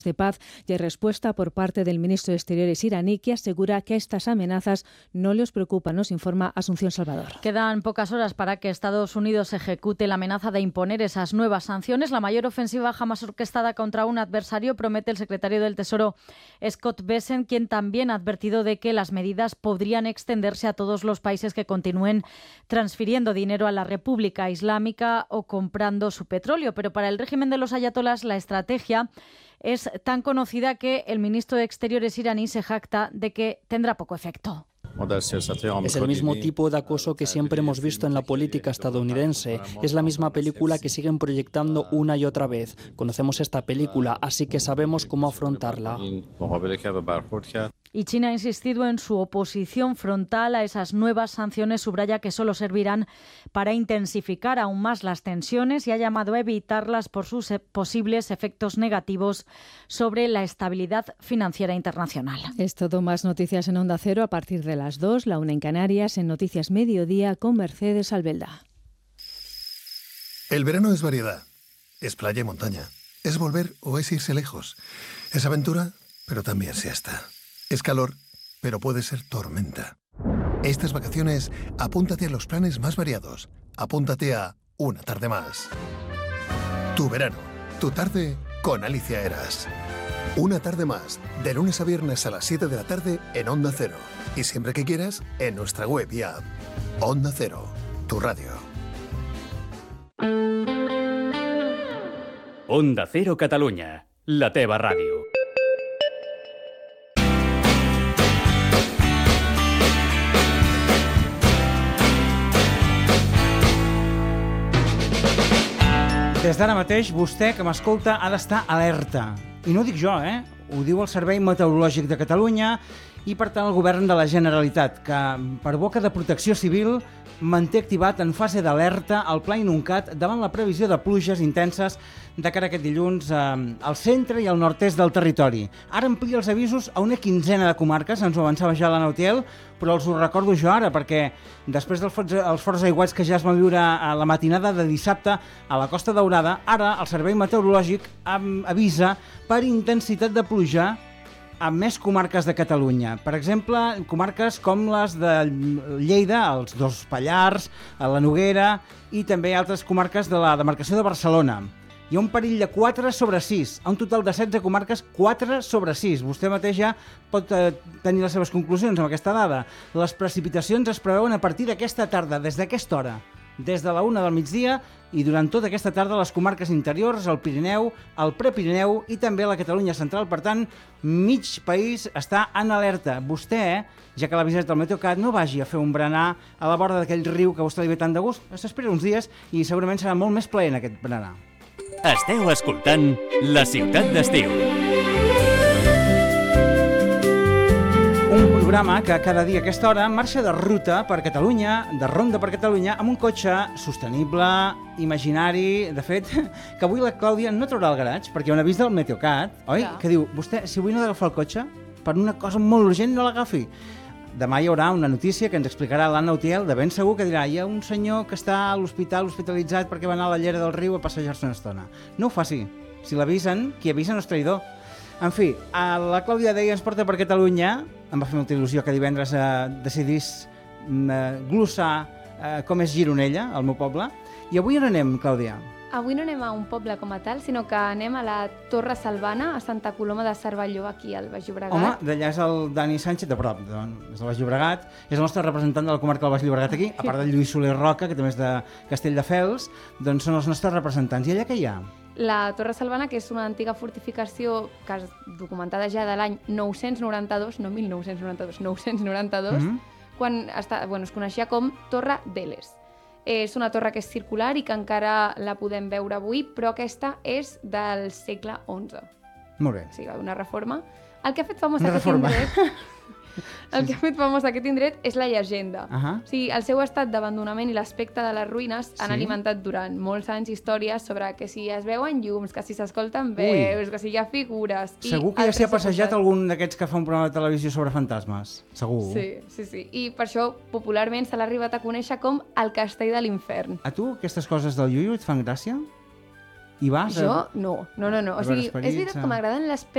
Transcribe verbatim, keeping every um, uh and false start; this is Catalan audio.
de paz y hay respuesta por parte del ministro de Exteriores iraní, que asegura que estas amenazas no les preocupan, nos informa Asunción Salvador. Quedan pocas horas para que Estados Unidos ejecute la amenaza de imponer esas nuevas sanciones, la mayor ofensiva jamás orquestada contra un adversario, promete el secretario del Tesoro Scott Bessent, quien también ha advertido de que las medidas podrían extenderse a todos los países que continúen transfiriendo dinero a la República Islámica o comprando su petróleo. Pero para el régimen de los ayatolás la estrategia es tan conocida que el ministro de Exteriores iraní se jacta de que tendrá poco efecto. Es el mismo tipo de acoso que siempre hemos visto en la política estadounidense. Es la misma película que siguen proyectando una y otra vez. Conocemos esta película, así que sabemos cómo afrontarla. Y China ha insistido en su oposición frontal a esas nuevas sanciones, subraya que solo servirán para intensificar aún más las tensiones y ha llamado a evitarlas por sus posibles efectos negativos sobre la estabilidad financiera internacional. Es todo, más noticias en Onda Cero a partir de las dos, la una en Canarias, en Noticias Mediodía con Mercedes Albelda. El verano es variedad, es playa y montaña, es volver o es irse lejos, es aventura, pero también siesta. Es calor, pero puede ser tormenta. Estas vacaciones, apúntate a los planes más variados. Apúntate a Una Tarde Más. Tu verano, tu tarde con Alicia Eras. Una Tarde Más, de lunes a viernes a las siete de la tarde en Onda Cero. Y siempre que quieras, en nuestra web y app. Onda Cero, tu radio. Onda Cero Catalunya, la teva ràdio. Des d'ara mateix, vostè que m'escolta ha d'estar alerta. I no ho dic jo, eh? Ho diu el Servei Meteorològic de Catalunya i, per tant, el Govern de la Generalitat, que, per boca de Protecció Civil, manté activat en fase d'alerta el Pla Inuncat davant la previsió de pluges intenses de cara a aquest dilluns eh, al centre i al nord-est del territori. Ara amplia els avisos a una quinzena de comarques, ens ho avançava ja la Nautiel, però els ho recordo jo ara, perquè després dels forts, els forts aiguats que ja es van viure a la matinada de dissabte a la Costa Daurada, ara el Servei Meteorològic avisa per intensitat de pluja a més comarques de Catalunya. Per exemple, comarques com les de Lleida, els dos Pallars, a la Noguera i també altres comarques de la demarcació de Barcelona. Hi ha un perill de quatre sobre sis, a un total de setze comarques, quatre sobre sis. Vostè mateix ja pot eh, tenir les seves conclusions amb aquesta dada. Les precipitacions es preveuen a partir d'aquesta tarda, des d'aquesta hora, des de la una del migdia i durant tota aquesta tarda les comarques interiors, el Pirineu, el Prepirineu i també la Catalunya central. Per tant, mig país està en alerta. Vostè, ja que l'ha avisat el Meteocat, no vagi a fer un berenar a la vora d'aquell riu que a vostè li ve tant de gust. S'espera uns dies i segurament serà molt més plaent aquest berenar. Esteu escoltant La Ciutat d'Estiu. Un programa que cada dia a aquesta hora marxa de ruta per Catalunya, de ronda per Catalunya, amb un cotxe sostenible, imaginari. De fet, que avui la Clàudia no traurà el garatge, perquè hi ha un avís del Meteocat, oi? Ja. Que diu, vostè, si avui no ha d'agafar el cotxe, per una cosa molt urgent no l'agafi. Demà hi haurà una notícia que ens explicarà l'Anna Utiel, de ben segur que dirà, hi ha un senyor que està a l'hospital hospitalitzat perquè va anar a la llera del riu a passejar-se una estona. No ho faci. Si l'avisen, qui avisa no és traïdor. En fi, a la Clàudia deia ens porta per Catalunya. Em va fer molta il·lusió que divendres eh, decidís eh, glossar eh, com és Gironella, el meu poble. I avui on anem, Clàudia? Avui no anem a un poble com a tal, sinó que anem a la Torre Salvana, a Santa Coloma de Cervelló, aquí al Baix Llobregat. Home, d'allà és el Dani Sánchez, de prop, és del Baix Llobregat, és el nostre representant de la comarca del Baix Llobregat aquí, a part del Lluís Soler Roca, que també és de Castelldefels, doncs són els nostres representants. I allà què hi ha? La Torre Salvana, que és una antiga fortificació que és documentada ja de l'any nou-cents noranta-dos, no mil nou-cents noranta-dos, nou-cents noranta-dos, mm-hmm. quan està, bueno, es coneixia com Torre d'Eles. És una torre que és circular i que encara la podem veure avui, però aquesta és del segle onze. Molt bé. O sigui, una reforma. El que ha fet famós aquest indret... El que ha fet famós aquest indret és la llegenda. Uh-huh. O sigui, el seu estat d'abandonament i l'aspecte de les ruïnes sí? han alimentat durant molts anys històries sobre que si es veuen llums, que si s'escolten veus, Ui. que si hi ha figures... Segur que ja s'hi ha passejat algun d'aquests que fa un programa de televisió sobre fantasmes. Segur. Sí, sí, sí. I per això popularment se l'ha arribat a conèixer com el Castell de l'Infern. A tu aquestes coses del Yuyu et fan gràcia? Hi vas? Jo? No, no, no. no. O sigui, és veritat que m'agraden les